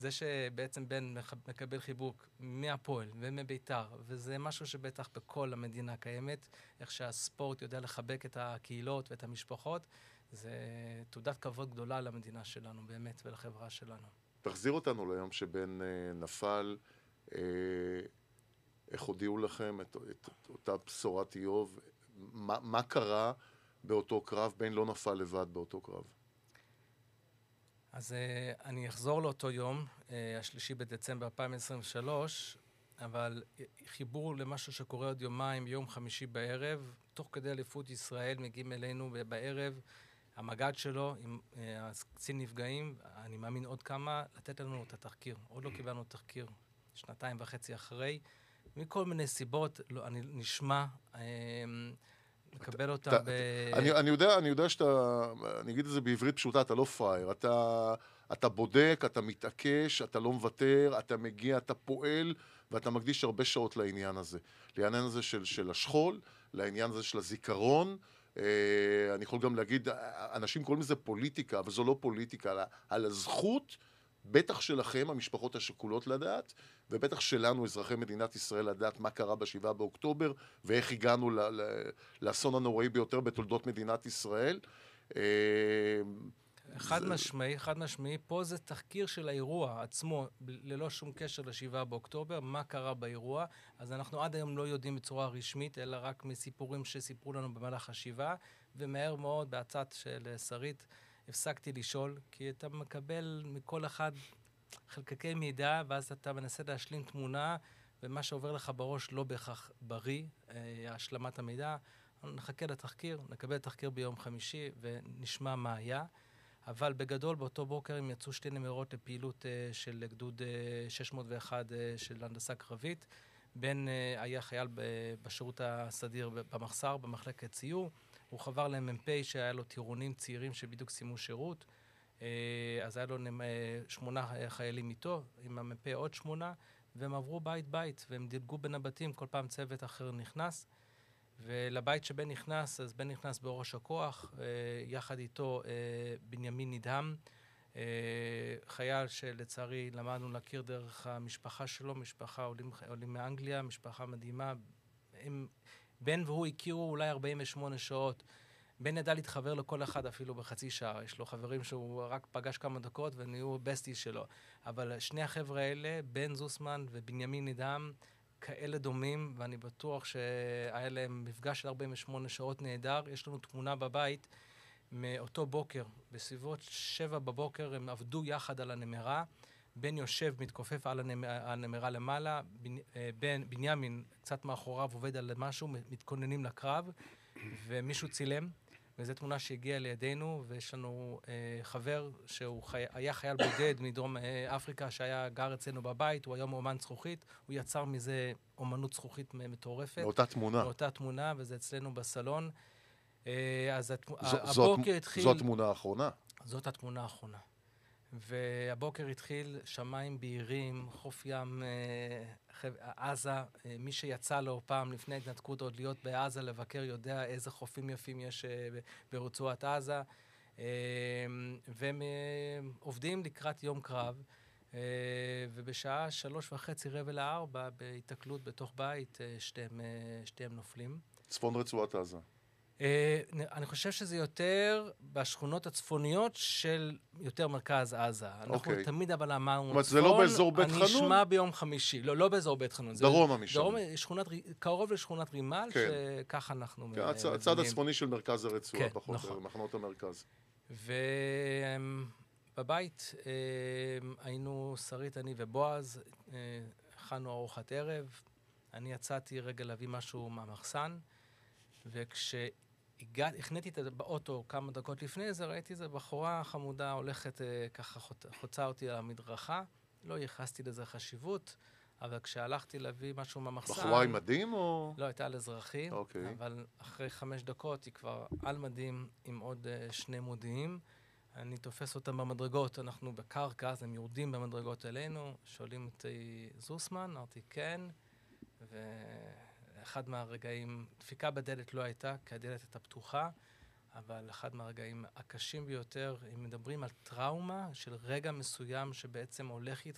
זה שבעצם בן מקבל חיבוק מהפועל ומביתר, וזה משהו שבטח בכל המדינה קיימת, איך שהספורט יודע לחבק את הקהילות ואת המשפחות, זה תעודת כבוד גדולה למדינה שלנו באמת ולחברה שלנו. תחזיר אותנו ליום שבן נפל, איך הודיעו לכם את אותה בשורת איוב, מה קרה באותו קרב? בן לא נפל לבד באותו קרב. אז אני אחזור לאותו יום, השלישי בדצמבר 2023, אבל חיבור למשהו שקורה עוד יומיים, יום חמישי בערב, תוך כדי אליפות ישראל מגיעים אלינו בערב, המג"ד שלו עם קצין נפגעים, אני מאמין עוד כמה, לתת לנו את התחקיר. עוד לא קיבלנו תחקיר, 2.5 אחרי, מכל מיני סיבות, לא, אני נשמע, מקבל אותם אני יודע שאתה, אני אגיד את זה בעברית פשוטה, אתה לא פראייר, אתה בודק, אתה מתעקש, אתה לא מוותר, אתה מגיע, אתה פועל, ואתה מקדיש הרבה שעות לעניין הזה. לעניין הזה של השכול, לעניין הזה של הזיכרון. אני יכול גם להגיד, אנשים קוראים לזה פוליטיקה, אבל זו לא פוליטיקה, על הזכות, בטח שלכם, המשפחות השכולות לדעת, ובטח שלנו, אזרחי מדינת ישראל, לדעת מה קרה ב7 באוקטובר, ואיך הגענו לאסון הנוראי ביותר בתולדות מדינת ישראל. חד משמעי, פה זה תחקיר של האירוע עצמו, ללא שום קשר ל7 באוקטובר, מה קרה באירוע, אז אנחנו עד היום לא יודעים בצורה רשמית, אלא רק מסיפורים שסיפרו לנו במהלך השבעה, ומהר מאוד, בהצעת של שרית, הפסקתי לשאול, כי אתה מקבל מכל אחד חלקקי מידע, ואז אתה מנסה להשלים תמונה, ומה שעובר לך בראש לא בהכרח בריא, השלמת המידע. נחכה לתחקיר, נקבל תחקיר ביום חמישי, ונשמע מה היה. אבל בגדול, באותו בוקר הם יצאו 2 נמרות לפעילות של גדוד 601 של הנדסה קרבית. בן היה חייל בשירות הסדיר במחסר, במחלקת ציור. הוא חבר למ"פ שהיה לו טירונים צעירים שבדיוק סיימו שירות. אז היה לו 8 חיילים איתו, עם המ"פ עוד 8, והם עברו בית, והם דילגו בין הבתים, כל פעם צוות אחר נכנס. ולבית שבן נכנס, אז בן נכנס בראש הכוח, יחד איתו בנימין נדהם, חייל שלצערי למדנו להכיר דרך המשפחה שלו, משפחה עולים מאנגליה, משפחה מדהימה. בן והוא הכירו אולי 48 שעות. בן ידע להתחבר לכל אחד אפילו בחצי שעה. יש לו חברים שהוא רק פגש כמה דקות ונהיו בסטי שלו. אבל שני החבר'ה האלה, בן זוסמן ובנימין נדהם, כאלה דומים, ואני בטוח שהיה להם מפגש של 48 שעות נהדר. יש לנו תמונה בבית מאותו בוקר, בסביבות 7 בבוקר, הם עבדו יחד על הנמרה. בן יושב, מתכופף על הנמרה למעלה, בנימין קצת מאחוריו עובד על משהו, מתכוננים לקרב, ומישהו צילם, וזו תמונה שהגיעה לידינו, ויש לנו חבר שהוא היה חייל בודד מדרום אפריקה, שהיה גר אצלנו בבית, הוא היום אומן זכוכית, הוא יצר מזה אומנות זכוכית מטורפת. מאותה תמונה, וזה אצלנו בסלון. אז הבוקר התחיל... זו התמונה האחרונה. זאת התמונה האחרונה. והבוקר התחיל שמיים בהירים, חוף ים, עזה. מי שיצא לו פעם לפני התנתקות עוד להיות בעזה לבקר יודע איזה חופים יפים יש ברצועת עזה. והם עובדים לקראת יום קרב, ובשעה 3:30 בהתקלות בתוך בית, שתיהם נופלים. צפון רצועת עזה. אני חושב שזה יותר בשכונות הצפוניות של יותר מרכז עזה. אנחנו תמיד אבל אמרנו, זה לא באזור בית חנון? נשמע ביום חמישי. לא באזור בית חנון. דרומה משם. קרוב לשכונת רימל, שככה אנחנו... הצד הצפוני של מרכז הרצועה, פחות מחנות המרכז. ובבית היינו שרית, אני ובועז, הכנו ארוחת ערב. אני יצאתי רגע להביא משהו מהמחסן, הכנתי את זה באוטו כמה דקות לפני זה, ראיתי איזו בחורה חמודה הולכת ככה חוצה אותי על המדרכה, לא ייחסתי לזה חשיבות, אבל כשהלכתי להביא משהו מהמחסן... בחורה עם מדים או...? לא, הייתה על אזרחי, אבל אחרי 5 דקות היא כבר על מדים עם עוד 2 מודיעים. אני תופס אותם במדרגות, אנחנו בקרקע, אז הם יורדים במדרגות אלינו, שואלים אותי זוסמן, אמרתי כן, אחד מהרגעים, דפיקה בדלת לא הייתה, כי הדלת הייתה פתוחה, אבל אחד מהרגעים הקשים ביותר, הם מדברים על טראומה של רגע מסוים שבעצם הולך איתך